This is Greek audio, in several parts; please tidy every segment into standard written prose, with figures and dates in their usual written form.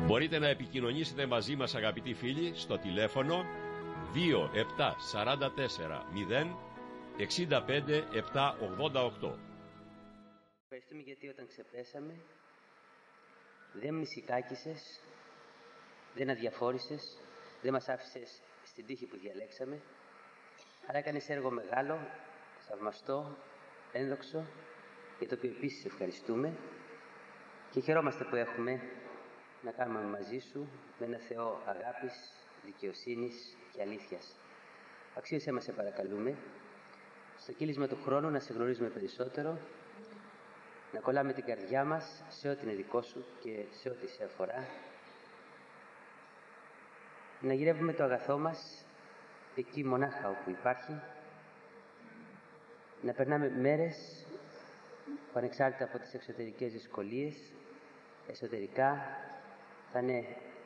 Μπορείτε να επικοινωνήσετε μαζί μας, αγαπητοί φίλοι, στο τηλέφωνο 2744 0 65 788. Ευχαριστούμε γιατί όταν ξεπέσαμε δεν μνησικάκησες, δεν αδιαφόρησες, δεν μας άφησες στην τύχη που διαλέξαμε, αλλά έκανες έργο μεγάλο, θαυμαστό, ένδοξο, για το οποίο επίσης ευχαριστούμε και χαιρόμαστε που έχουμε να κάνουμε μαζί σου με ένα Θεό αγάπης, δικαιοσύνης και αλήθειας. Αξίωσέ μας, σε παρακαλούμε, στο κύλισμα του χρόνου να σε γνωρίζουμε περισσότερο, να κολλάμε την καρδιά μας σε ό,τι είναι δικό σου και σε ό,τι σε αφορά, να γυρεύουμε το αγαθό μας εκεί μονάχα όπου υπάρχει, να περνάμε μέρες που ανεξάρτητα από τις εξωτερικές δυσκολίες, εσωτερικά θα είναι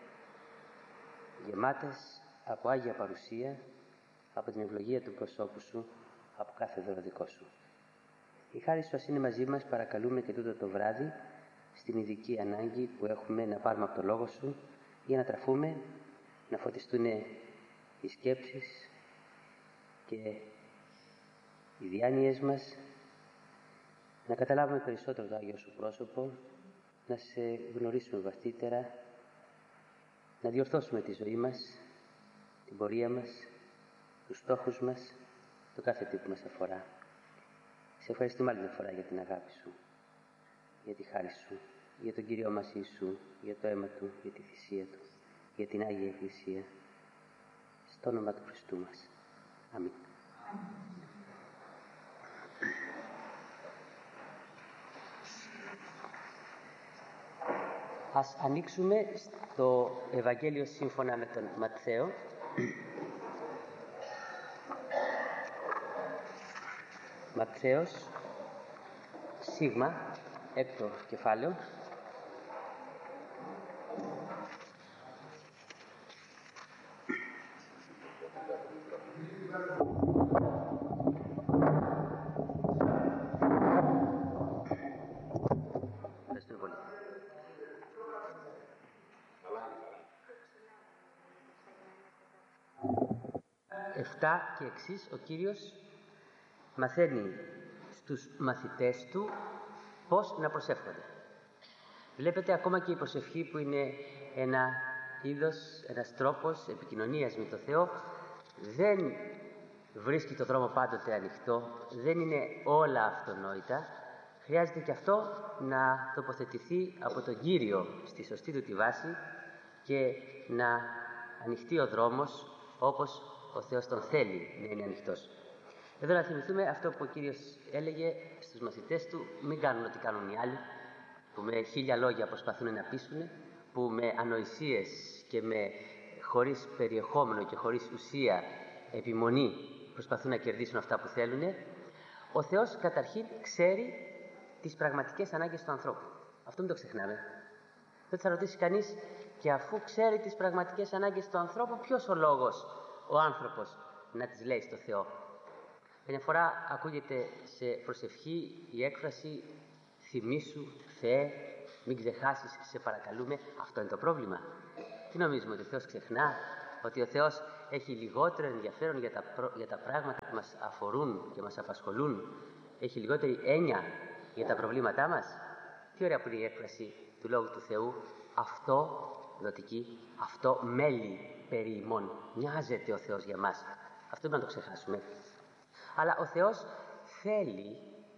γεμάτες από Άγια Παρουσία, από την ευλογία του προσώπου σου, από κάθε δώρο δικό σου. Η χάρη σου ας είναι μαζί μας, παρακαλούμε, και τούτο το βράδυ, στην ειδική ανάγκη που έχουμε να πάρουμε από το Λόγο σου, για να τραφούμε, να φωτιστούν οι σκέψεις και οι διάνοιες μας, να καταλάβουμε περισσότερο το Άγιο σου πρόσωπο, να σε γνωρίσουμε βαθύτερα, να διορθώσουμε τη ζωή μας, την πορεία μας, τους στόχους μας, το κάθε τι που μας αφορά. Σε ευχαριστούμε άλλη μια φορά για την αγάπη σου, για τη χάρη σου, για τον Κύριο μας Ιησού, για το αίμα Του, για τη θυσία Του, για την Άγια Εκκλησία, στο όνομα του Χριστού μας. Αμήν. Ας ανοίξουμε στο Ευαγγέλιο σύμφωνα με τον Ματθαίο, Ματθαίος, Σίγμα, έκτο κεφάλαιο. Ευχαριστούμε πολύ. 7 και εξής, ο Κύριος μαθαίνει στους μαθητές Του πώς να προσεύχονται. Βλέπετε ακόμα και η προσευχή, που είναι ένα είδος, ένας τρόπος επικοινωνίας με το Θεό, δεν βρίσκει το δρόμο πάντοτε ανοιχτό, δεν είναι όλα αυτονόητα. Χρειάζεται και αυτό να τοποθετηθεί από τον Κύριο στη σωστή του τη βάση και να ανοιχτεί ο δρόμος όπως ο Θεός τον θέλει να είναι ανοιχτός. Εδώ να θυμηθούμε αυτό που ο Κύριος έλεγε στους μαθητές Του: μην κάνουν ό,τι κάνουν οι άλλοι, που με 1000 λόγια προσπαθούν να πείσουν, που με ανοησίες και χωρίς περιεχόμενο και χωρίς ουσία, επιμονή, προσπαθούν να κερδίσουν αυτά που θέλουν. Ο Θεός καταρχήν ξέρει τις πραγματικές ανάγκες του ανθρώπου. Αυτό μην το ξεχνάμε. Δεν θα ρωτήσει κανείς, και αφού ξέρει τις πραγματικές ανάγκες του ανθρώπου, ποιος ο λόγος ο άνθρωπος να τις λέει στο Θεό? Μια φορά ακούγεται σε προσευχή η έκφραση «θυμήσου, Θεέ, μην ξεχάσεις, σε παρακαλούμε». Αυτό είναι το πρόβλημα. Τι νομίζουμε, ότι ο Θεός ξεχνά? Ότι ο Θεός έχει λιγότερο ενδιαφέρον για τα πράγματα που μας αφορούν και μας απασχολούν? Έχει λιγότερη έννοια για τα προβλήματά μας? Τι ωραία που είναι η έκφραση του Λόγου του Θεού: αυτό, δοτική, αυτό μέλει περί ημών. Νοιάζεται ο Θεός για μας. Αυτό δεν να το ξεχάσουμε. Αλλά ο Θεός θέλει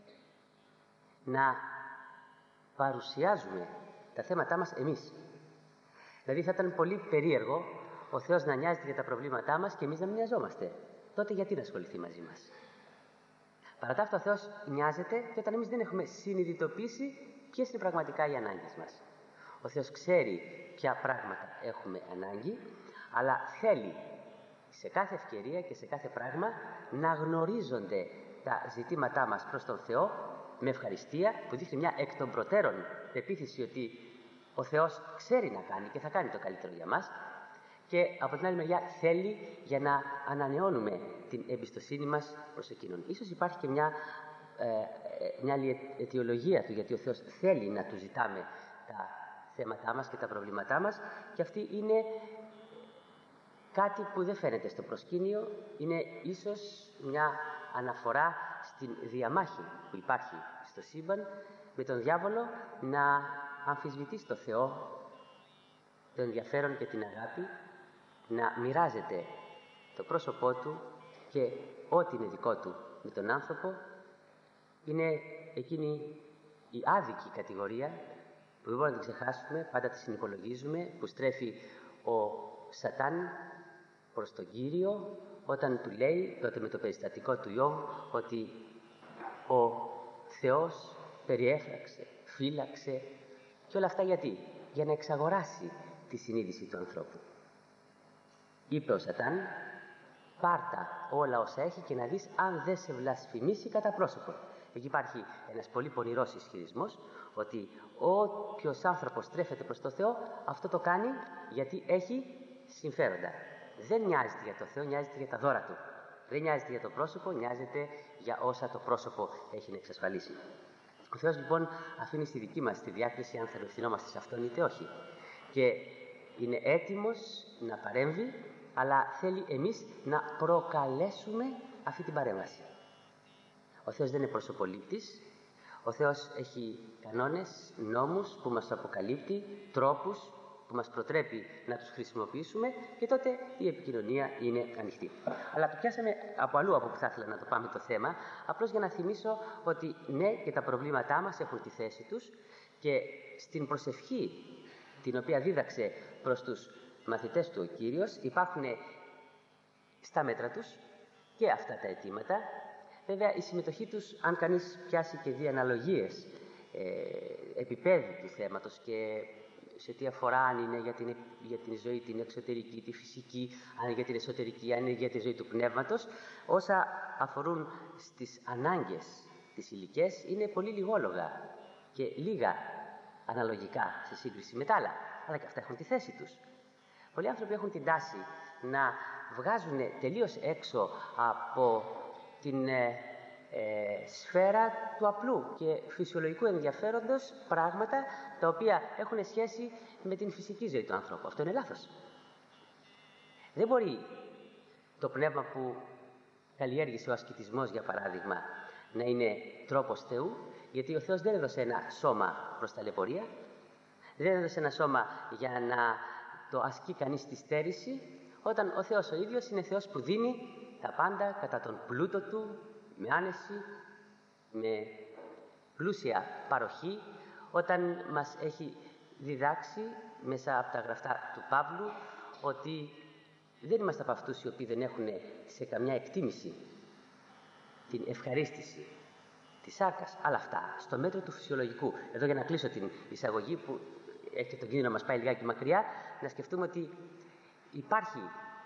να παρουσιάζουμε τα θέματά μας εμείς. Δηλαδή θα ήταν πολύ περίεργο ο Θεός να νοιάζεται για τα προβλήματά μας και εμείς να μην νοιαζόμαστε. Τότε γιατί να ασχοληθεί μαζί μας? Παρά τα αυτά, ο Θεός νοιάζεται και όταν εμείς δεν έχουμε συνειδητοποιήσει ποιες είναι πραγματικά οι ανάγκες μας. Ο Θεός ξέρει ποια πράγματα έχουμε ανάγκη, αλλά θέλει σε κάθε ευκαιρία και σε κάθε πράγμα να γνωρίζονται τα ζητήματά μας προς τον Θεό με ευχαριστία, που δείχνει μια εκ των προτέρων πεποίθηση ότι ο Θεός ξέρει να κάνει και θα κάνει το καλύτερο για μας, και από την άλλη μεριά θέλει για να ανανεώνουμε την εμπιστοσύνη μας προς Εκείνον. Ίσως υπάρχει και μια άλλη αιτιολογία του γιατί ο Θεός θέλει να του ζητάμε τα θέματά μας και τα προβλήματά μας, και αυτή είναι κάτι που δεν φαίνεται στο προσκήνιο, είναι ίσως μια αναφορά στην διαμάχη που υπάρχει στο σύμπαν με τον διάβολο να αμφισβητεί στο Θεό το ενδιαφέρον και την αγάπη, να μοιράζεται το πρόσωπό του και ό,τι είναι δικό του με τον άνθρωπο. Είναι εκείνη η άδικη κατηγορία που δεν μπορούμε να την ξεχάσουμε, πάντα τη συνυπολογίζουμε, που στρέφει ο Σατάν προς τον Κύριο όταν του λέει, τότε με το περιστατικό του Ιώβ, ότι ο Θεός περιέφραξε, φύλαξε, και όλα αυτά γιατί? Για να εξαγοράσει τη συνείδηση του ανθρώπου. Είπε ο Σατάν, πάρτα όλα όσα έχει και να δεις αν δεν σε βλασφημίσει κατά πρόσωπο. Εκεί υπάρχει ένας πολύ πονηρός ισχυρισμός ότι όποιος άνθρωπος στρέφεται προς το Θεό, αυτό το κάνει γιατί έχει συμφέροντα. Δεν νοιάζεται για το Θεό, νοιάζεται για τα δώρα του. Δεν νοιάζεται για το πρόσωπο, νοιάζεται για όσα το πρόσωπο έχει να εξασφαλίσει. Ο Θεός λοιπόν αφήνει στη δική μας τη διάκριση αν θα ευθυνόμαστε σε αυτόν είτε όχι. Και είναι έτοιμος να παρέμβει, αλλά θέλει εμείς να προκαλέσουμε αυτή την παρέμβαση. Ο Θεός δεν είναι προσωπολήπτης. Ο Θεός έχει κανόνες, νόμους που μας αποκαλύπτει, τρόπους που μας προτρέπει να τους χρησιμοποιήσουμε, και τότε η επικοινωνία είναι ανοιχτή. Αλλά το πιάσαμε από αλλού από που θα ήθελα να το πάμε το θέμα, απλώς για να θυμίσω ότι ναι, και τα προβλήματά μας έχουν τη θέση τους, και στην προσευχή την οποία δίδαξε προς τους μαθητές του ο Κύριος υπάρχουν στα μέτρα τους και αυτά τα αιτήματα. Βέβαια η συμμετοχή τους, αν κανείς πιάσει και δει αναλογίες επίπεδου του θέματος και σε τι αφορά, αν είναι για την ζωή την εξωτερική, τη φυσική, αν είναι για την εσωτερική, αν είναι για τη ζωή του πνεύματος, όσα αφορούν στις ανάγκες τις υλικές είναι πολύ λιγόλογα και λίγα αναλογικά σε σύγκριση με τα άλλα, αλλά και αυτά έχουν τη θέση τους. Πολλοί άνθρωποι έχουν την τάση να βγάζουν τελείως έξω από την σφαίρα του απλού και φυσιολογικού ενδιαφέροντος πράγματα τα οποία έχουν σχέση με την φυσική ζωή του ανθρώπου. Αυτό είναι λάθος. Δεν μπορεί το πνεύμα που καλλιέργησε ο ασκητισμός, για παράδειγμα, να είναι τρόπος Θεού, γιατί ο Θεός δεν έδωσε ένα σώμα προς ταλαιπωρία, δεν έδωσε ένα σώμα για να το ασκεί κανείς στη στέρηση, όταν ο Θεός ο ίδιος είναι Θεός που δίνει τα πάντα κατά τον πλούτο του, με άνεση, με πλούσια παροχή, όταν μας έχει διδάξει μέσα από τα γραφτά του Παύλου ότι δεν είμαστε από αυτούς οι οποίοι δεν έχουν σε καμιά εκτίμηση την ευχαρίστηση της σάρκας, αλλά αυτά στο μέτρο του φυσιολογικού. Εδώ, για να κλείσω την εισαγωγή που έχει τον κίνδυνο να μας πάει λιγάκι μακριά, να σκεφτούμε ότι υπάρχει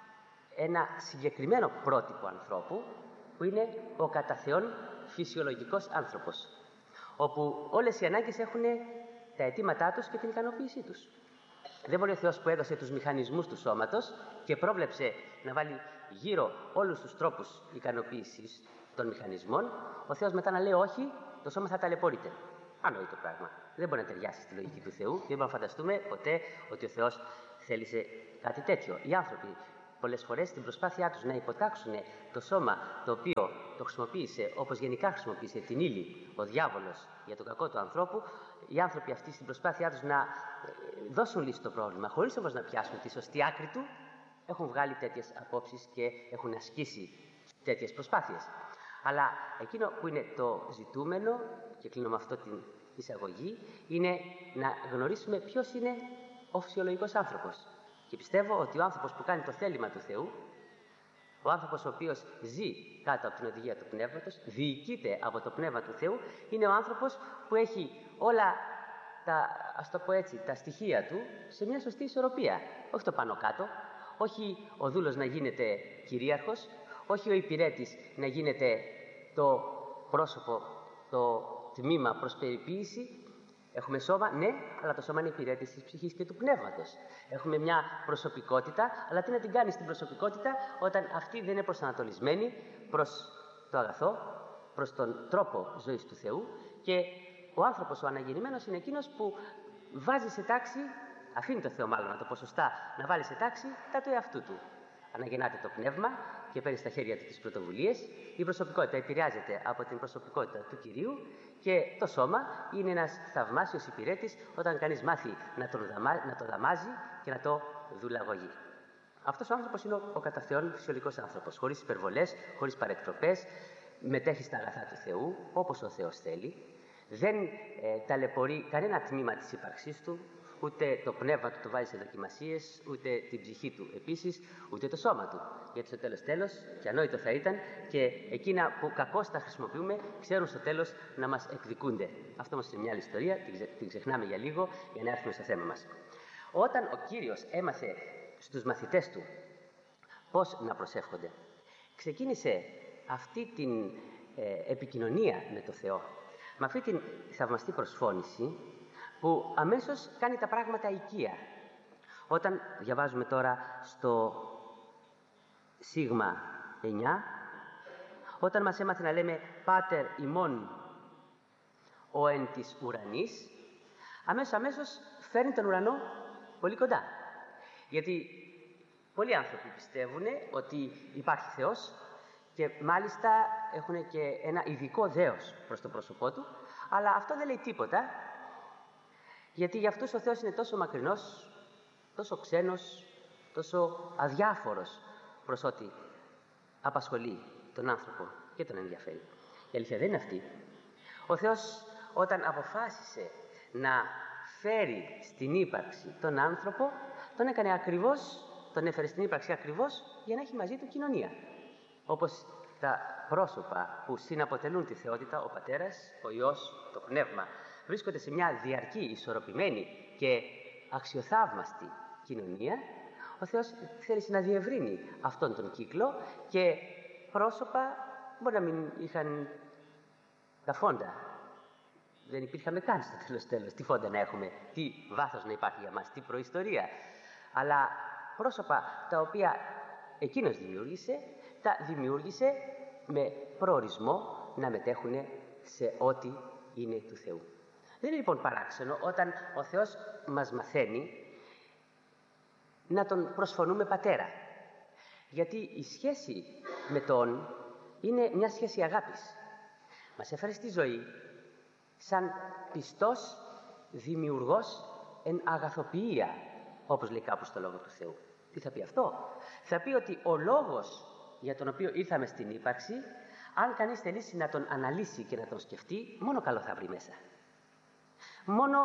ένα συγκεκριμένο πρότυπο ανθρώπου που είναι ο κατά Θεόν φυσιολογικός άνθρωπος, όπου όλες οι ανάγκες έχουν τα αιτήματά τους και την ικανοποίησή τους. Δεν μπορεί ο Θεός που έδωσε τους μηχανισμούς του σώματος και πρόβλεψε να βάλει γύρω όλους τους τρόπους ικανοποίησης των μηχανισμών, ο Θεός μετά να λέει όχι, το σώμα θα ταλαιπωρείται. Ανόητο πράγμα. Δεν μπορεί να ταιριάσει στη λογική του Θεού και δεν μπορούμε να φανταστούμε ποτέ ότι ο Θεός θέλησε κάτι τέτοιο. Οι άνθρωποι πολλές φορές στην προσπάθειά τους να υποτάξουν το σώμα το οποίο το χρησιμοποίησε, όπως γενικά χρησιμοποίησε την ύλη ο διάβολος για τον κακό του ανθρώπου, οι άνθρωποι αυτοί στην προσπάθειά τους να δώσουν λύση στο πρόβλημα, χωρίς όμως να πιάσουν τη σωστή άκρη του, έχουν βγάλει τέτοιες απόψεις και έχουν ασκήσει τέτοιες προσπάθειες. Αλλά εκείνο που είναι το ζητούμενο, και κλείνω με αυτό την εισαγωγή, είναι να γνωρίσουμε ποιος είναι ο φυσιολογικός άνθρωπος. Και πιστεύω ότι ο άνθρωπος που κάνει το θέλημα του Θεού, ο άνθρωπος ο οποίος ζει κάτω από την οδηγία του Πνεύματος, διοικείται από το Πνεύμα του Θεού, είναι ο άνθρωπος που έχει όλα τα, ας το πω έτσι, τα στοιχεία του σε μια σωστή ισορροπία. Όχι το πάνω κάτω, όχι ο δούλος να γίνεται κυρίαρχος, όχι ο υπηρέτης να γίνεται το πρόσωπο, το τμήμα προς περιποίηση. Έχουμε σώμα, ναι, αλλά το σώμα είναι υπηρέτης της ψυχής και του πνεύματος. Έχουμε μια προσωπικότητα, αλλά τι να την κάνει στην προσωπικότητα όταν αυτή δεν είναι προσανατολισμένη προς το αγαθό, προς τον τρόπο ζωής του Θεού, και ο άνθρωπος ο αναγεννημένος είναι εκείνος που βάζει σε τάξη, αφήνει το Θεό μάλλον να το πω σωστά, να βάλει σε τάξη τα του εαυτού του. Αναγεννάται το πνεύμα και παίρνει στα χέρια του τις πρωτοβουλίες. Η προσωπικότητα επηρεάζεται από την προσωπικότητα του Κυρίου και το σώμα είναι ένας θαυμάσιος υπηρέτης όταν κανείς μάθει να το δαμάζει και να το δουλαγωγεί. Αυτός ο άνθρωπος είναι ο κατά Θεόν φυσιολογικός άνθρωπος, χωρίς υπερβολές, χωρίς παρεκτροπές, μετέχει στα αγαθά του Θεού, όπως ο Θεός θέλει, δεν ταλαιπωρεί κανένα τμήμα της ύπαρξής του, ούτε το πνεύμα του το βάζει σε δοκιμασίες, ούτε την ψυχή του επίσης, ούτε το σώμα του. Γιατί στο τέλος, και ανόητο θα ήταν, και εκείνα που κακώς τα χρησιμοποιούμε, ξέρουν στο τέλος να μας εκδικούνται. Αυτό όμως είναι μια άλλη ιστορία, την ξεχνάμε για λίγο για να έρθουμε στο θέμα μας. Όταν ο Κύριος έμαθε στους μαθητές του πώς να προσεύχονται, ξεκίνησε αυτή την επικοινωνία με το Θεό, με αυτή την θαυμαστή προσφώνηση που αμέσως κάνει τα πράγματα οικεία. Όταν διαβάζουμε τώρα στο σίγμα 9, όταν μας έμαθε να λέμε «Πάτερ ημών ο εν της ουρανής», αμέσως φέρνει τον ουρανό πολύ κοντά. Γιατί πολλοί άνθρωποι πιστεύουν ότι υπάρχει Θεός και μάλιστα έχουν και ένα ειδικό δέος προς το πρόσωπό του, αλλά αυτό δεν λέει τίποτα, γιατί για αυτούς ο Θεός είναι τόσο μακρινός, τόσο ξένος, τόσο αδιάφορος προς ό,τι απασχολεί τον άνθρωπο και τον ενδιαφέρει. Η αλήθεια δεν είναι αυτή. Ο Θεός όταν αποφάσισε να φέρει στην ύπαρξη τον άνθρωπο, τον έφερε στην ύπαρξη ακριβώς για να έχει μαζί του κοινωνία. Όπως τα πρόσωπα που συναποτελούν τη θεότητα, ο Πατέρας, ο Υιός, το Πνεύμα, βρίσκονται σε μια διαρκή, ισορροπημένη και αξιοθαύμαστη κοινωνία, ο Θεός θέλησε να διευρύνει αυτόν τον κύκλο και πρόσωπα μπορεί να μην είχαν τα φόντα. Δεν υπήρχαμε καν στο τέλος. Τι φόντα να έχουμε, τι βάθος να υπάρχει για μας, τι προϊστορία. Αλλά πρόσωπα τα οποία εκείνος δημιούργησε, τα δημιούργησε με προορισμό να μετέχουν σε ό,τι είναι του Θεού. Δεν είναι λοιπόν παράξενο όταν ο Θεός μας μαθαίνει να τον προσφωνούμε πατέρα. Γιατί η σχέση με τον είναι μια σχέση αγάπης. Μας έφερε στη ζωή σαν πιστός δημιουργός εν αγαθοποιία, όπως λέει κάπου στο Λόγο του Θεού. Τι θα πει αυτό? Θα πει ότι ο λόγος για τον οποίο ήρθαμε στην ύπαρξη, αν κανείς θελήσει να τον αναλύσει και να τον σκεφτεί, μόνο καλό θα βρει μέσα. Μόνο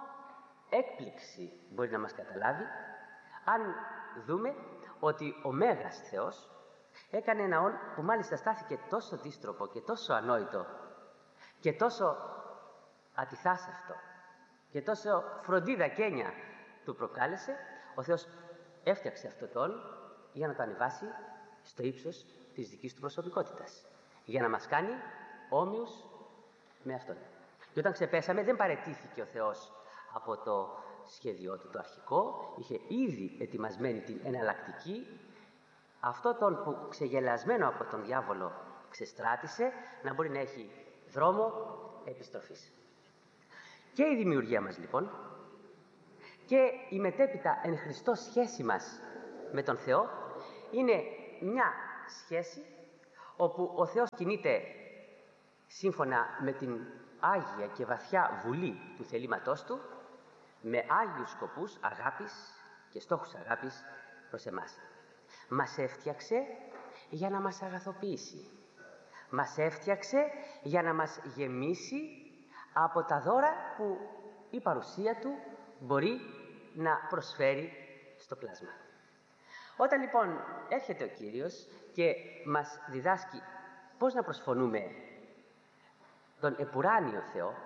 έκπληξη μπορεί να μας καταλάβει αν δούμε ότι ο Μέγας Θεός έκανε ένα όν που μάλιστα στάθηκε τόσο δύστροπο και τόσο ανόητο και τόσο ατιθάσευτο και τόσο φροντίδα και έννοια του προκάλεσε. Ο Θεός έφτιαξε αυτό το όν για να το ανεβάσει στο ύψος της δικής του προσωπικότητας, για να μας κάνει όμοιους με Αυτόν. Και όταν ξεπέσαμε δεν παραιτήθηκε ο Θεός από το σχέδιό του το αρχικό, είχε ήδη ετοιμασμένη την εναλλακτική, αυτό τον που ξεγελασμένο από τον διάβολο ξεστράτησε, να μπορεί να έχει δρόμο επιστροφής. Και η δημιουργία μας λοιπόν και η μετέπειτα εν Χριστώ σχέση μας με τον Θεό είναι μια σχέση όπου ο Θεός κινείται σύμφωνα με την άγια και βαθιά βουλή του θελήματός του, με άγιους σκοπούς αγάπης και στόχους αγάπης προς εμάς. Μας έφτιαξε για να μας αγαθοποιήσει. Μας έφτιαξε για να μας γεμίσει από τα δώρα που η παρουσία του μπορεί να προσφέρει στο πλάσμα. Όταν λοιπόν έρχεται ο Κύριος και μας διδάσκει πώς να προσφωνούμε τον επουράνιο Θεό,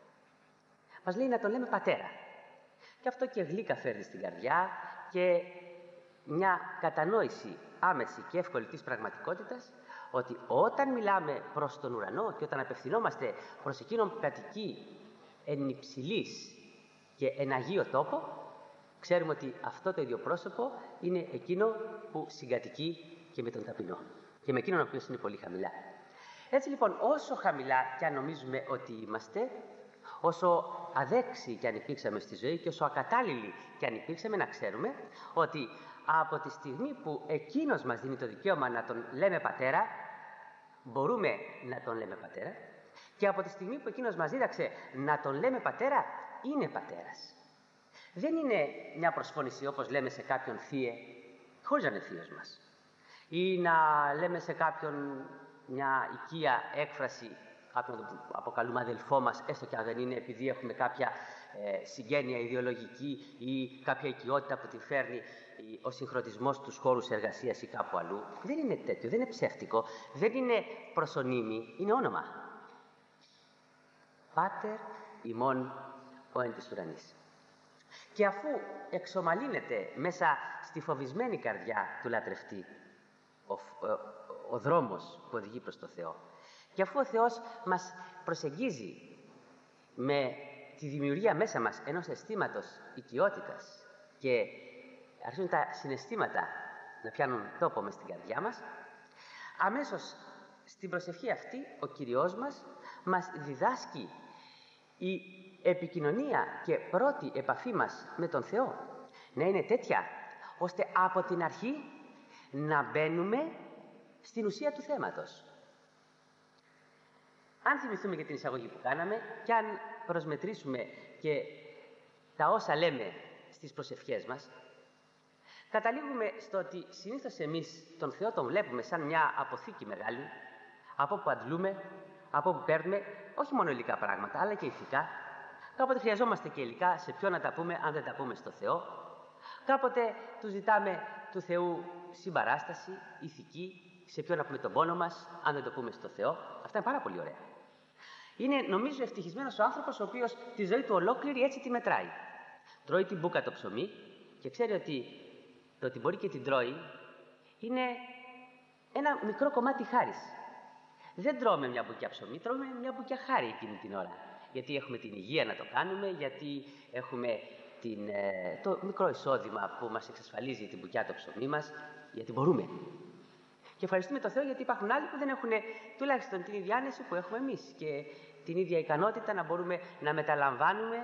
μας λέει να τον λέμε Πατέρα. Και αυτό και γλύκα φέρνει στην καρδιά και μια κατανόηση άμεση και εύκολη της πραγματικότητας, ότι όταν μιλάμε προς τον ουρανό και όταν απευθυνόμαστε προς εκείνον που κατοικεί εν υψηλής και εν αγίο τόπο, ξέρουμε ότι αυτό το ίδιο πρόσωπο είναι εκείνο που συγκατοικεί και με τον ταπεινό και με εκείνον ο οποίος είναι πολύ χαμηλά. Έτσι λοιπόν, όσο χαμηλά κι αν νομίζουμε ότι είμαστε, όσο αδέξιοι κι αν υπήρξαμε στη ζωή και όσο ακατάλληλοι κι αν υπήρξαμε, να ξέρουμε ότι από τη στιγμή που εκείνος μας δίνει το δικαίωμα να τον λέμε πατέρα, μπορούμε να τον λέμε πατέρα, και από τη στιγμή που εκείνος μας δίδαξε να τον λέμε πατέρα, είναι πατέρας. Δεν είναι μια προσφώνηση όπως λέμε σε κάποιον θύε, χωρίς να είναι θείος μας. Ή να λέμε σε κάποιον μια οικία έκφραση, κάποιον που αποκαλούμε αδελφό μας, έστω και αν δεν είναι, επειδή έχουμε κάποια συγγένεια ιδεολογική ή κάποια οικειότητα που τη φέρνει ο συγχρονισμός στους χώρους εργασίας ή κάπου αλλού. Δεν είναι τέτοιο, δεν είναι ψεύτικο, δεν είναι προσωνύμι, είναι όνομα. Πάτερ ημών ο εν της ουρανής. Και αφού εξομαλύνεται μέσα στη φοβισμένη καρδιά του λατρευτή ο δρόμος που οδηγεί προς το Θεό, και αφού ο Θεός μας προσεγγίζει με τη δημιουργία μέσα μας ενός αισθήματος οικειότητας και αρχίζουν τα συναισθήματα να πιάνουν τόπο μες στην καρδιά μας, αμέσως στην προσευχή αυτή ο Κυριός μας διδάσκει η επικοινωνία και πρώτη επαφή μας με τον Θεό να είναι τέτοια ώστε από την αρχή να μπαίνουμε στην ουσία του θέματος. Αν θυμηθούμε και την εισαγωγή που κάναμε και αν προσμετρήσουμε και τα όσα λέμε στις προσευχές μας, καταλήγουμε στο ότι συνήθως εμείς τον Θεό τον βλέπουμε σαν μια αποθήκη μεγάλη, από όπου αντλούμε, από όπου παίρνουμε όχι μόνο υλικά πράγματα, αλλά και ηθικά. Κάποτε χρειαζόμαστε και υλικά, σε ποιο να τα πούμε αν δεν τα πούμε στο Θεό. Κάποτε του ζητάμε του Θεού συμπαράσταση, ηθική, σε ποιο να πούμε τον πόνο μας, αν δεν το πούμε στο Θεό. Αυτά είναι πάρα πολύ ωραία. Είναι, νομίζω, ευτυχισμένος ο άνθρωπος ο οποίος τη ζωή του ολόκληρη έτσι τη μετράει. Τρώει την μπούκα το ψωμί και ξέρει ότι το ότι μπορεί και την τρώει είναι ένα μικρό κομμάτι χάρις. Δεν τρώμε μια μπουκιά ψωμί, τρώμε μια μπουκιά χάρη εκείνη την ώρα. Γιατί έχουμε την υγεία να το κάνουμε, γιατί έχουμε το μικρό εισόδημα που μας εξασφαλίζει την μπουκιά το ψωμί μας, γιατί μπορούμε. Και ευχαριστούμε τον Θεό γιατί υπάρχουν άλλοι που δεν έχουν τουλάχιστον την ίδια άνεση που έχουμε εμείς και την ίδια ικανότητα να μπορούμε να μεταλαμβάνουμε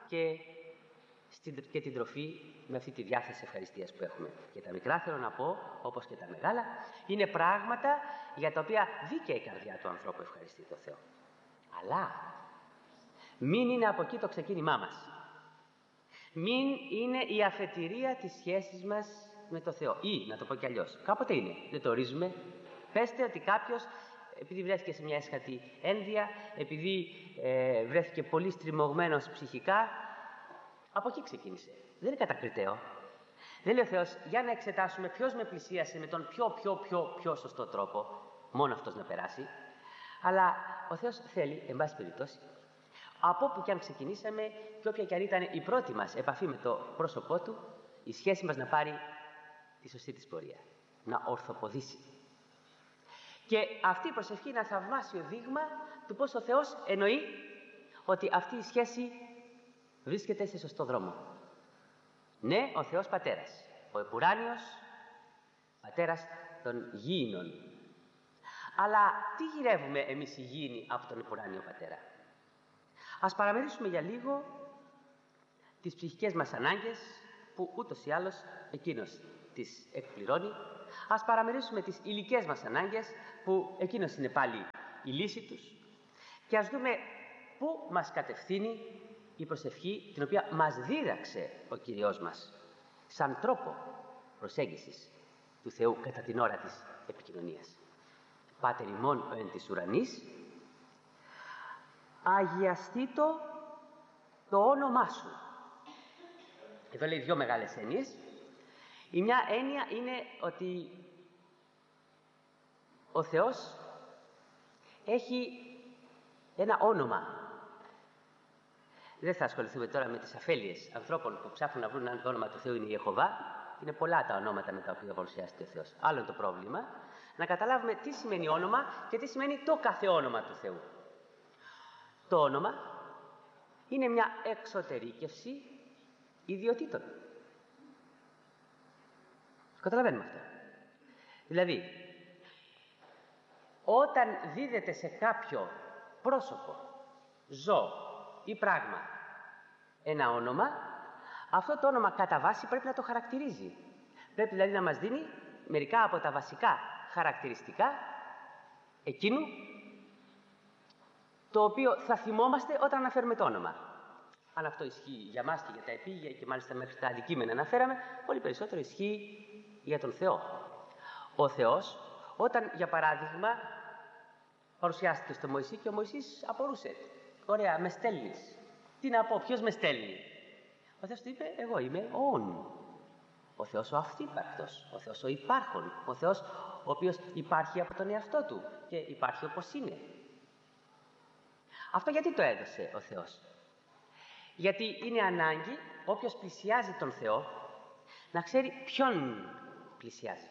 και την τροφή με αυτή τη διάθεση ευχαριστίας που έχουμε. Και τα μικρά, θέλω να πω, όπως και τα μεγάλα, είναι πράγματα για τα οποία δίκαια η καρδιά του ανθρώπου ευχαριστεί τον Θεό. Αλλά μην είναι από εκεί το ξεκίνημά μας. Μην είναι η αφετηρία της σχέσης μας με το Θεό. Ή, να το πω κι αλλιώς, κάποτε είναι, δεν το ορίζουμε. Πέστε ότι κάποιος, επειδή βρέθηκε σε μια έσχατη ένδυα, επειδή βρέθηκε πολύ στριμωγμένος ψυχικά, από εκεί ξεκίνησε. Δεν είναι κατακριτέο. Δεν λέει ο Θεός, για να εξετάσουμε ποιος με πλησίασε με τον πιο σωστό τρόπο, μόνο αυτός να περάσει. Αλλά ο Θεός θέλει, εν πάση περιπτώσει, από όπου κι αν ξεκινήσαμε και όποια κι αν ήταν η πρώτη μας επαφή με το πρόσωπό Του, η σχέση μας να πάρει τη σωστή της πορεία, να ορθοποδήσει. Και αυτή η προσευχή είναι ένα θαυμάσιο δείγμα του πώς ο Θεός εννοεί ότι αυτή η σχέση βρίσκεται σε σωστό δρόμο. Ναι, ο Θεός Πατέρας, ο επουράνιος Πατέρας των γήινων. Αλλά τι γυρεύουμε εμείς οι γήινοι από τον επουράνιο Πατέρα? Ας παραμερίσουμε για λίγο τις ψυχικές μας ανάγκες που ούτως ή άλλως εκείνος τις εκπληρώνει. Ας παραμερίσουμε τις υλικές μας ανάγκες που εκείνος είναι πάλι η λύση τους και ας δούμε πού μας κατευθύνει η προσευχή την οποία μας δίδαξε ο Κυριός μας σαν τρόπο προσέγγισης του Θεού κατά την ώρα της επικοινωνίας. Πάτερ ημών ο εν της ουρανής, αγιαστήτω το όνομά σου. Εδώ λέει δύο μεγάλες έννοιες. Η μια έννοια είναι ότι ο Θεός έχει ένα όνομα. Δεν θα ασχοληθούμε τώρα με τις αφέλειες ανθρώπων που ψάχνουν να βρουν αν το όνομα του Θεού είναι Ιεχωβά. Είναι πολλά τα ονόματα με τα οποία παρουσιάζεται ο Θεός. Άλλο είναι το πρόβλημα. Να καταλάβουμε τι σημαίνει όνομα και τι σημαίνει το κάθε όνομα του Θεού. Το όνομα είναι μια εξωτερήκευση ιδιωτήτων. Καταλαβαίνουμε αυτό. Δηλαδή, όταν δίδεται σε κάποιο πρόσωπο, ζώο ή πράγμα ένα όνομα, αυτό το όνομα κατά βάση πρέπει να το χαρακτηρίζει. Πρέπει δηλαδή να μας δίνει μερικά από τα βασικά χαρακτηριστικά εκείνου το οποίο θα θυμόμαστε όταν αναφέρουμε το όνομα. Αν αυτό ισχύει για μας και για τα επίγεια και μάλιστα μέχρι τα αντικείμενα αναφέραμε, πολύ περισσότερο ισχύει για τον Θεό. Ο Θεός, όταν για παράδειγμα παρουσιάστηκε στο Μωυσή και ο Μωυσής απορούσε. Ωραία, με στέλνεις. Τι να πω, ποιος με στέλνει? Ο Θεός του είπε, εγώ είμαι ο Ον. Ο Θεός ο αυτύπαρκτος, ο Θεός ο υπάρχον, ο Θεός ο οποίος υπάρχει από τον εαυτό του και υπάρχει όπως είναι. Αυτό γιατί το έδωσε ο Θεός? Γιατί είναι ανάγκη όποιος πλησιάζει τον Θεό να ξέρει ποιον πλησιάζει.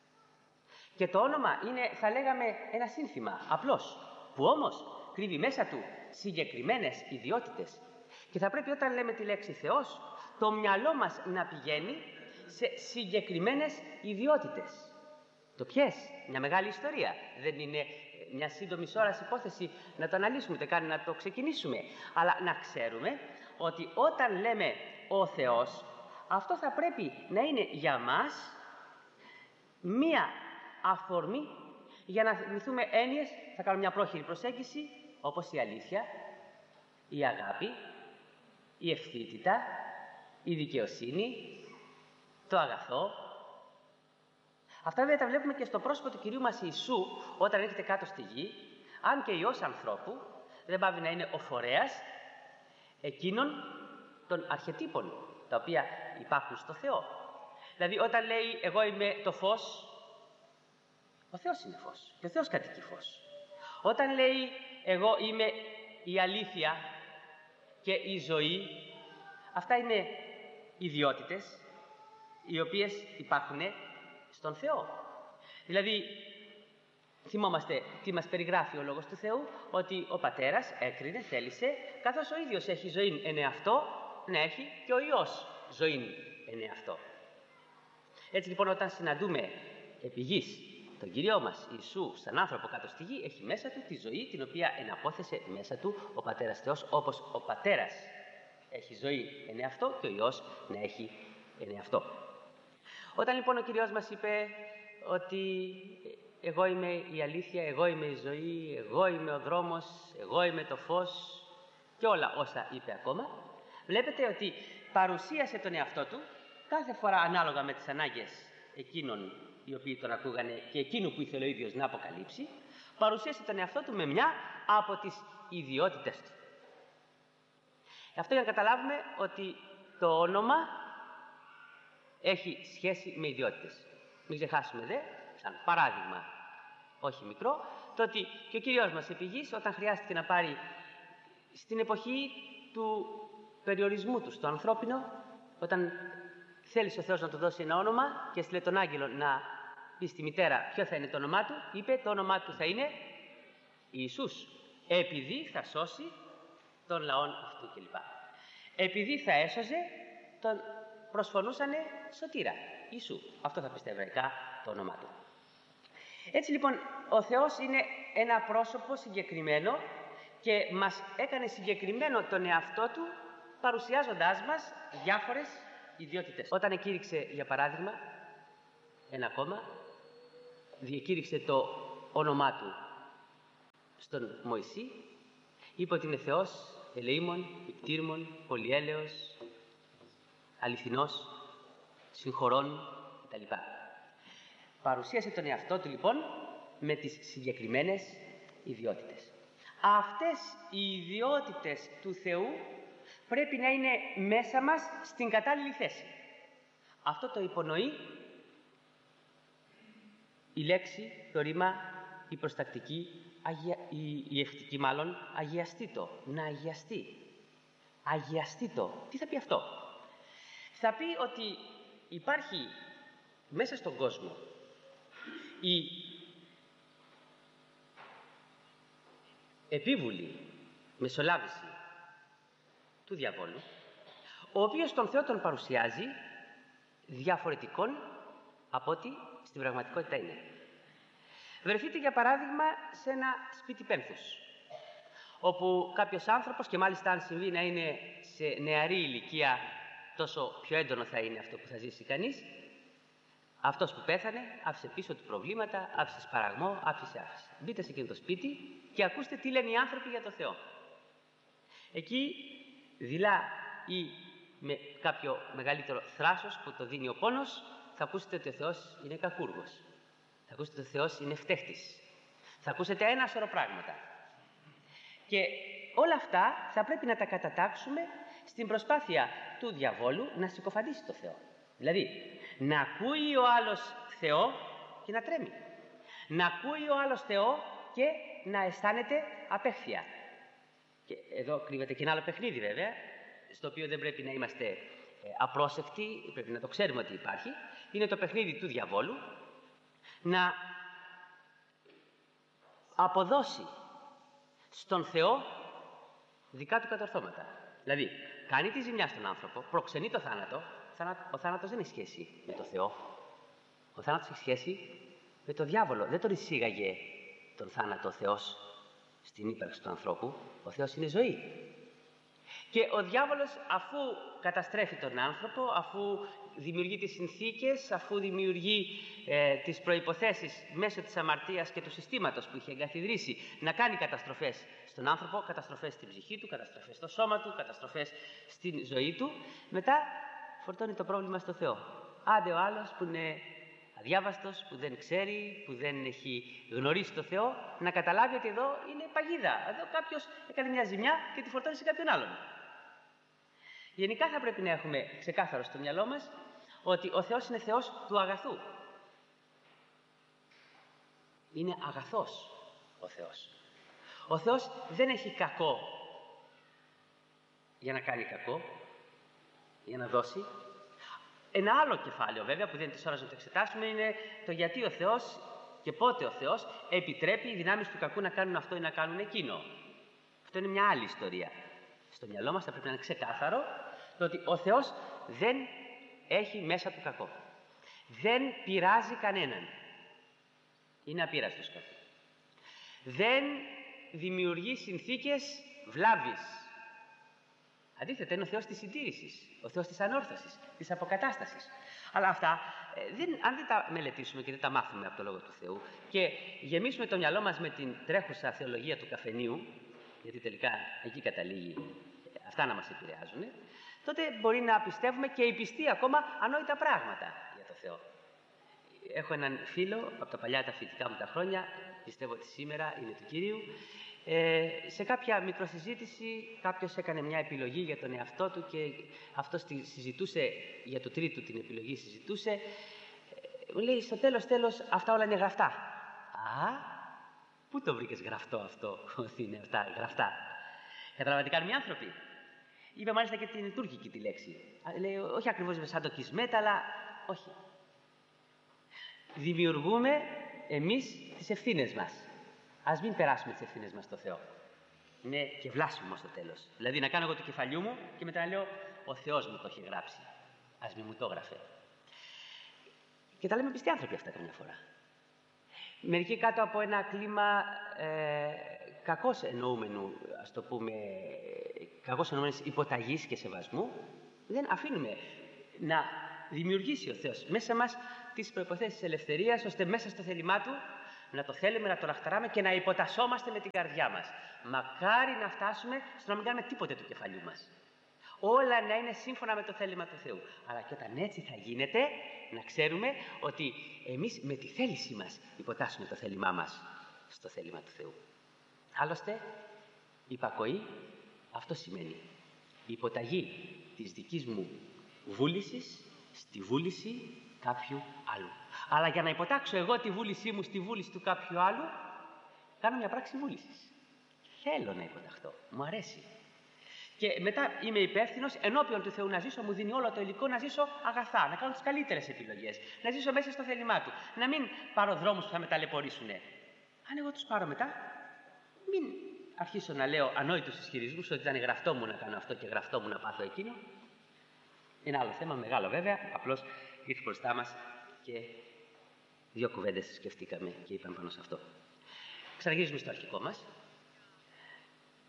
Και το όνομα είναι, θα λέγαμε, ένα σύνθημα, απλώς, που όμως κρύβει μέσα του συγκεκριμένες ιδιότητες. Και θα πρέπει όταν λέμε τη λέξη Θεός, το μυαλό μας να πηγαίνει σε συγκεκριμένες ιδιότητες. Το ποιες? Μια μεγάλη ιστορία. Δεν είναι μια σύντομη ώρας υπόθεση να το αναλύσουμε, ούτε καν να το ξεκινήσουμε. Αλλά να ξέρουμε ότι όταν λέμε ο Θεός, αυτό θα πρέπει να είναι για μας μία αφορμή για να θυμηθούμε έννοιες, θα κάνω μια πρόχειρη προσέγγιση, όπως η αλήθεια, η αγάπη, η ευθύτητα, η δικαιοσύνη, το αγαθό. Αυτά βέβαια τα βλέπουμε και στο πρόσωπο του Κυρίου μας Ιησού όταν έρχεται κάτω στη γη, αν και Υιός ανθρώπου δεν πάβει να είναι ο φορέας εκείνων των αρχετύπων τα οποία υπάρχουν στο Θεό. Δηλαδή όταν λέει εγώ είμαι το φως, ο Θεός είναι φως και ο Θεός κατοικεί φως. Όταν λέει εγώ είμαι η αλήθεια και η ζωή, αυτά είναι ιδιότητες οι οποίες υπάρχουν στον Θεό. Δηλαδή θυμόμαστε τι μας περιγράφει ο Λόγος του Θεού, ότι ο Πατέρας έκρινε, θέλησε, καθώς ο ίδιος έχει ζωή εν εαυτό, να έχει και ο Υιός ζωή εν εαυτό. Έτσι λοιπόν όταν συναντούμε επί γης τον Κύριό μας Ιησού σαν άνθρωπο κάτω στη γη, έχει μέσα του τη ζωή την οποία εναπόθεσε μέσα του ο Πατέρας Θεός, όπως ο Πατέρας έχει ζωή εν εαυτό και ο Υιός να έχει εν εαυτό. Όταν λοιπόν ο Κύριος μας είπε ότι εγώ είμαι η αλήθεια, εγώ είμαι η ζωή, εγώ είμαι ο δρόμος, εγώ είμαι το φως και όλα όσα είπε ακόμα, βλέπετε ότι παρουσίασε τον εαυτό του κάθε φορά ανάλογα με τις ανάγκες εκείνων οι οποίοι τον ακούγανε και εκείνου που ήθελε ο ίδιος να αποκαλύψει, παρουσίασε τον εαυτό του με μια από τις ιδιότητες του. Αυτό για να καταλάβουμε ότι το όνομα έχει σχέση με ιδιότητες. Μην ξεχάσουμε δε, σαν παράδειγμα όχι μικρό, το ότι και ο Κύριος μας επί γης, όταν χρειάστηκε να πάρει στην εποχή του περιορισμού του στο ανθρώπινο, όταν θέλησε ο Θεός να του δώσει ένα όνομα και έστειλε τον άγγελο να πει στη μητέρα ποιο θα είναι το όνομά του, είπε το όνομά του θα είναι Ιησούς, επειδή θα σώσει τον λαόν αυτού κλπ. Επειδή θα έσωζε, τον προσφωνούσανε σωτήρα, Ιησού. Αυτό θα πει στα εβραϊκά το όνομά του. Έτσι λοιπόν ο Θεός είναι ένα πρόσωπο συγκεκριμένο και μας έκανε συγκεκριμένο τον εαυτό του παρουσιάζοντάς μας διάφορες ιδιότητες. Όταν εκήρυξε για παράδειγμα ένα κόμμα, διακήρυξε το όνομά του στον Μωυσή, είπε ότι είναι Θεός, ελεήμων, υπτήρμων, πολυέλεος, αληθινός, συγχωρών κτλ. Παρουσίασε τον εαυτό του λοιπόν με τις συγκεκριμένες ιδιότητες. Αυτές οι ιδιότητες του Θεού πρέπει να είναι μέσα μας στην κατάλληλη θέση. Αυτό το υπονοεί η λέξη, το ρήμα, η προστακτική, η ευτική μάλλον, αγιαστήτω, να αγιαστεί. Αγιαστήτω. Τι θα πει αυτό? Θα πει ότι υπάρχει μέσα στον κόσμο η επίβουλη μεσολάβηση του διαβόλου, ο οποίος τον Θεό τον παρουσιάζει διαφορετικών από ό,τι στην πραγματικότητα είναι. Βρεθείτε για παράδειγμα σε ένα σπίτι πένθους, όπου κάποιος άνθρωπος, και μάλιστα αν συμβεί να είναι σε νεαρή ηλικία, τόσο πιο έντονο θα είναι αυτό που θα ζήσει κανείς, αυτός που πέθανε άφησε πίσω του προβλήματα, άφησε σπαραγμό, άφησε. Μπείτε σε εκείνο το σπίτι και ακούστε τι λένε οι άνθρωποι για το Θεό. Εκεί, δειλά ή με κάποιο μεγαλύτερο θράσος που το δίνει ο πόνος, θα ακούσετε ότι ο Θεός είναι κακούργος. Θα ακούσετε ότι ο Θεός είναι φταίχτης. Θα ακούσετε ένα σωρό πράγματα. Και όλα αυτά θα πρέπει να τα κατατάξουμε στην προσπάθεια του διαβόλου να συκοφαντήσει το Θεό. Δηλαδή, να ακούει ο άλλος Θεό και να τρέμει. Να ακούει ο άλλος Θεό και να αισθάνεται απέχθεια. Και εδώ κρύβεται και ένα άλλο παιχνίδι βέβαια, στο οποίο δεν πρέπει να είμαστε απρόσεκτοι, πρέπει να το ξέρουμε ότι υπάρχει. Είναι το παιχνίδι του διαβόλου να αποδώσει στον Θεό δικά του κατορθώματα. Δηλαδή, κάνει τη ζημιά στον άνθρωπο, προξενεί το θάνατο. Ο θάνατος δεν έχει σχέση με το Θεό. Ο θάνατος έχει σχέση με το διάβολο. Δεν τον εισήγαγε τον θάνατο ο Θεός στην ύπαρξη του ανθρώπου. Ο Θεός είναι ζωή. Και ο διάβολος, αφού καταστρέφει τον άνθρωπο, αφού δημιουργεί τις συνθήκες, αφού δημιουργεί τις προϋποθέσεις μέσω της αμαρτίας και του συστήματος που είχε εγκαθιδρύσει να κάνει καταστροφές στον άνθρωπο, καταστροφές στην ψυχή του, καταστροφές στο σώμα του, καταστροφές στην ζωή του, μετά φορτώνει το πρόβλημα στο Θεό. Άντε ο άλλος που είναι αδιάβαστος, που δεν ξέρει, που δεν έχει γνωρίσει το Θεό, να καταλάβει ότι εδώ είναι παγίδα. Εδώ κάποιος έκανε μια ζημιά και τη φορτώνει σε κάποιον άλλον. Γενικά θα πρέπει να έχουμε ξεκάθαρο στο μυαλό μας ότι ο Θεός είναι Θεός του αγαθού. Είναι αγαθός ο Θεός. Ο Θεός δεν έχει κακό για να κάνει κακό, για να δώσει. Ένα άλλο κεφάλαιο βέβαια που δεν είναι της ώρας να το εξετάσουμε είναι το γιατί ο Θεός και πότε ο Θεός επιτρέπει οι δυνάμεις του κακού να κάνουν αυτό ή να κάνουν εκείνο. Αυτό είναι μια άλλη ιστορία. Στο μυαλό μας θα πρέπει να είναι ξεκάθαρο το ότι ο Θεός δεν έχει μέσα του κακό. Δεν πειράζει κανέναν. Είναι απείραστος κακό. Δεν δημιουργεί συνθήκες βλάβης. Αντίθετα, είναι ο Θεός της συντήρησης, ο Θεός της ανόρθωσης, της αποκατάστασης. Αλλά αυτά, αν δεν τα μελετήσουμε και δεν τα μάθουμε από το Λόγο του Θεού και γεμίσουμε το μυαλό μας με την τρέχουσα θεολογία του καφενείου, γιατί τελικά εκεί καταλήγει αυτά να μας επηρεάζουν, τότε μπορεί να πιστεύουμε και οι πιστοί ακόμα ανόητα πράγματα για το Θεό. Έχω έναν φίλο από τα παλιά τα φοιτητικά μου τα χρόνια, πιστεύω ότι σήμερα είναι του Κυρίου. Σε κάποια μικροσυζήτηση κάποιος έκανε μια επιλογή για τον εαυτό του και αυτός συζητούσε, για το τρίτο την επιλογή συζητούσε. Μου λέει στο τέλος αυτά όλα είναι γραφτά. Α, πού το βρήκες γραφτό αυτό, ότι είναι αυτά γραφτά? Καταλαβαίνετε, κάνουν οι άνθρωποι. Είπε μάλιστα και την τουρκική τη λέξη. Λέει όχι ακριβώς σαν το κισμέτα, αλλά όχι. Δημιουργούμε εμείς τις ευθύνες μας. Ας μην περάσουμε τις ευθύνες μας στο Θεό. Είναι και βλάσιμο στο τέλος. Δηλαδή να κάνω εγώ του κεφαλιού μου και μετά να λέω ο Θεός μου το έχει γράψει. Ας μην μου το έγραφε. Και τα λέμε πιστοί άνθρωποι αυτά καμιά φορά. Μερικοί κάτω από ένα κλίμα κακώς εννοούμενου, ας το πούμε, κακώς εννοούμενης υποταγής και σεβασμού, δεν αφήνουμε να δημιουργήσει ο Θεός μέσα μας τις προϋποθέσεις της ελευθερίας, ώστε μέσα στο θέλημά Του να το θέλουμε, να το λαχταράμε και να υποτασσόμαστε με την καρδιά μας. Μακάρι να φτάσουμε στο να μην κάνουμε τίποτε του κεφαλιού μας. Όλα να είναι σύμφωνα με το θέλημα του Θεού. Αλλά και όταν έτσι θα γίνεται, να ξέρουμε ότι εμείς με τη θέλησή μας υποτάσσουμε το θέλημά μας στο θέλημα του Θεού. Άλλωστε, υπακοή αυτό σημαίνει. Η υποταγή της δικής μου βούλησης στη βούληση κάποιου άλλου. Αλλά για να υποτάξω εγώ τη βούλησή μου στη βούληση του κάποιου άλλου, κάνω μια πράξη βούλησης. Θέλω να υποταχθώ. Μου αρέσει. Και μετά είμαι υπεύθυνος ενώπιον του Θεού να ζήσω, μου δίνει όλο το υλικό να ζήσω αγαθά, να κάνω τις καλύτερες επιλογές, να ζήσω μέσα στο θέλημά Του, να μην πάρω δρόμους που θα με ταλαιπωρήσουν. Αν εγώ τους πάρω μετά, μην αρχίσω να λέω ανόητους ισχυρισμούς ότι ήταν γραφτό μου να κάνω αυτό και γραφτό μου να πάθω εκείνο. Είναι άλλο θέμα, μεγάλο βέβαια, απλώς ήρθε μπροστά μας και δύο κουβέντες σκεφτήκαμε και είπαμε πάνω σε αυτό. Ξαναγυρίζουμε στο αρχικό μας.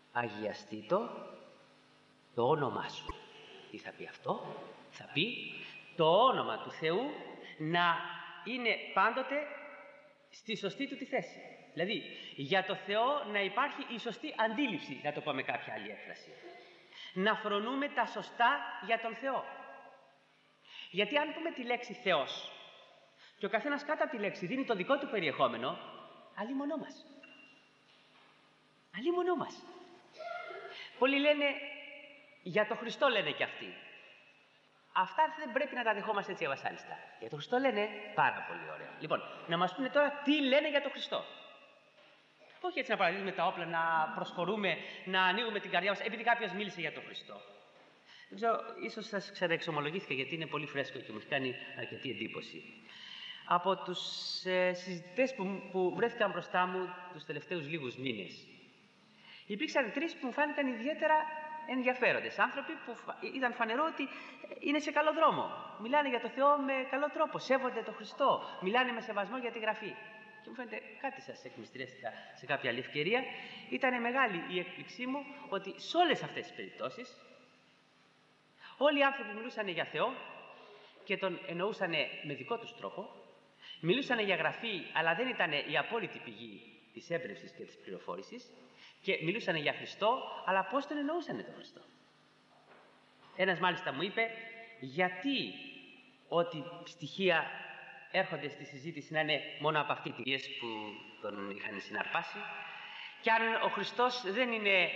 αγιαστεί το όνομά σου. Τι θα πει αυτό? Θα πει το όνομα του Θεού να είναι πάντοτε στη σωστή του τη θέση. Δηλαδή, για το Θεό να υπάρχει η σωστή αντίληψη, να το πω με κάποια άλλη έκφραση. Να φρονούμε τα σωστά για τον Θεό. Γιατί αν πούμε τη λέξη Θεός και ο καθένας κάτω από τη λέξη δίνει το δικό του περιεχόμενο, αλίμονό μας. Αλίμονό μας. Πολλοί λένε, για το Χριστό λένε κι αυτοί. Αυτά δεν πρέπει να τα δεχόμαστε έτσι αβασάνιστα. Για τον Χριστό λένε πάρα πολύ ωραία. Λοιπόν, να μας πούνε τώρα τι λένε για τον Χριστό. Όχι έτσι να παραδίδουμε τα όπλα, να προσχωρούμε, να ανοίγουμε την καρδιά μας, επειδή κάποιος μίλησε για τον Χριστό. Δεν ξέρω, ίσως σας ξαναεξομολογήθηκα γιατί είναι πολύ φρέσκο και μου έχει κάνει αρκετή εντύπωση. Από τους συζητητές που βρέθηκαν μπροστά μου τους τελευταίους λίγους μήνες, υπήρξαν τρεις που μου φάνηκαν ιδιαίτερα ενδιαφέροντες. Άνθρωποι που ήταν φανερό ότι είναι σε καλό δρόμο. Μιλάνε για το Θεό με καλό τρόπο, σέβονται τον Χριστό, μιλάνε με σεβασμό για τη Γραφή. Και μου φαίνεται κάτι σας εκμυστηρεύτηκα σε κάποια άλλη ευκαιρία. Ήταν μεγάλη η έκπληξή μου ότι σε όλες αυτές τις περιπτώσεις όλοι οι άνθρωποι μιλούσαν για Θεό και τον εννοούσαν με δικό τους τρόπο. Μιλούσαν για Γραφή, αλλά δεν ήταν η απόλυτη πηγή της έμπνευσης και της πληροφόρησης. Και μιλούσαν για Χριστό, αλλά πώς τον εννοούσαν τον Χριστό. Ένας μάλιστα μου είπε, γιατί ό,τι στοιχεία έρχονται στη συζήτηση να είναι μόνο από αυτή τη πίεση που τον είχαν συναρπάσει, και αν ο Χριστός δεν είναι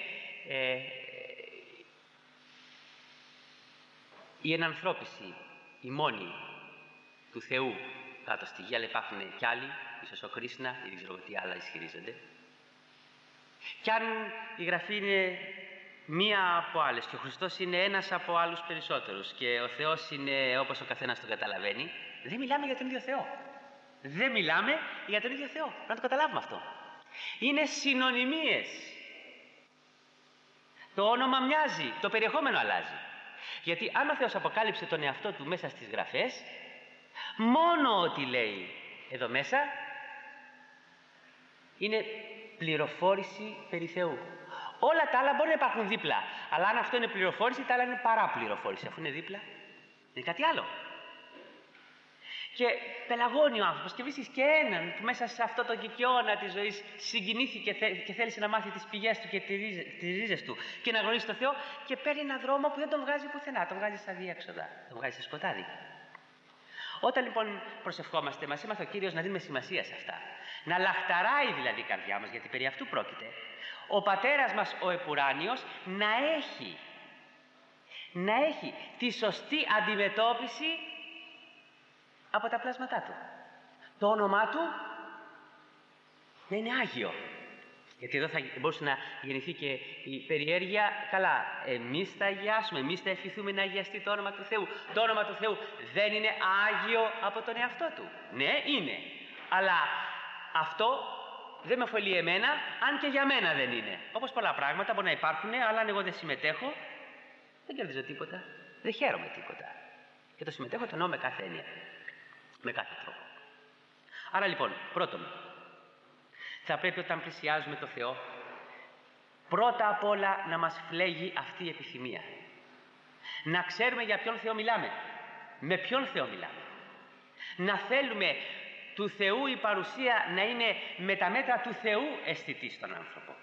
η ενανθρώπιση, η μόνη του Θεού κάτω στη γη, αλλά υπάρχουν κι άλλοι, ίσως ο Κρίσνα ή δεν ξέρω τι άλλα ισχυρίζονται. Κι αν η Γραφή είναι μία από άλλες και ο Χριστός είναι ένας από άλλους περισσότερους και ο Θεός είναι όπως ο καθένας τον καταλαβαίνει, δεν μιλάμε για τον ίδιο Θεό. Δεν μιλάμε για τον ίδιο Θεό. Πρέπει να το καταλάβουμε αυτό. Είναι συνωνυμίες. Το όνομα μοιάζει, το περιεχόμενο αλλάζει. Γιατί αν ο Θεός αποκάλυψε τον εαυτό του μέσα στις Γραφές, μόνο ό,τι λέει εδώ μέσα είναι πληροφόρηση περί Θεού. Όλα τα άλλα μπορεί να υπάρχουν δίπλα. Αλλά αν αυτό είναι πληροφόρηση, τα άλλα είναι παράπληροφόρηση. Αφού είναι δίπλα, είναι κάτι άλλο. Και πελαγώνει ο άνθρωπος και βρίσκεις και έναν που μέσα σε αυτό το κικαιώνα της ζωής συγκινήθηκε και θέλησε να μάθει τις πηγές του και τις ρίζες του και να γνωρίσει το Θεό και παίρνει έναν δρόμο που δεν τον βγάζει πουθενά. Τον βγάζει στα διέξοδα. Τον βγάζει σε σκοτάδι. Όταν λοιπόν προσευχόμαστε, μας έμαθε ο Κύριος να δίνουμε σημασία σε αυτά. Να λαχταράει δηλαδή η καρδιά μας, γιατί περί αυτού πρόκειται. Ο Πατέρας μας ο Επουράνιος να έχει τη σωστή αντιμετώπιση από τα πλάσματά του. Το όνομά του να είναι Άγιο. Γιατί εδώ θα μπορούσε να γεννηθεί και η περιέργεια. Καλά, εμείς θα αγιάσουμε, εμείς θα ευχηθούμε να αγιαστεί το όνομα του Θεού. Το όνομα του Θεού δεν είναι Άγιο από τον εαυτό του. Ναι, είναι. Αλλά αυτό δεν με ωφελεί εμένα, αν και για μένα δεν είναι. Όπως πολλά πράγματα μπορεί να υπάρχουν, αλλά αν εγώ δεν συμμετέχω, δεν κερδίζω τίποτα. Δεν χαίρομαι τίποτα. Και το συμμετέχω το εννοώ με κάθε έννοια. Με κάθε τρόπο. Άρα λοιπόν, πρώτον, θα πρέπει όταν πλησιάζουμε το Θεό, πρώτα απ' όλα να μας φλέγει αυτή η επιθυμία. Να ξέρουμε για ποιον Θεό μιλάμε. Με ποιον Θεό μιλάμε. Να θέλουμε του Θεού η παρουσία να είναι με τα μέτρα του Θεού αισθητή στον άνθρωπο.